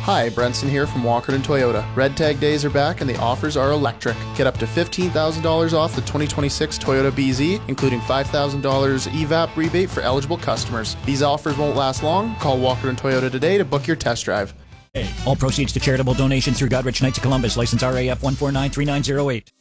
Hi, Brenson here from Walkerton Toyota. Red Tag days are back and the offers are electric. Get up to $15,000 off the 2026 Toyota BZ, including $5,000 EVAP rebate for eligible customers. These offers won't last long. Call Walkerton Toyota today to book your test drive. All proceeds to charitable donations through Godrich Knights of Columbus, license RAF 1493908.